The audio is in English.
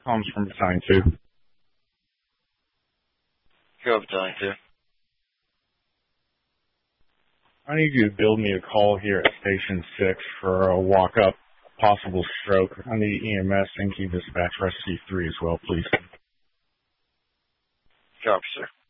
Comes from Battalion 2. Go Battalion 2. I need you to build me a call here at Station 6 for a walk-up possible stroke. I need EMS and key dispatch rescue 3 as well, please. Copy, sir.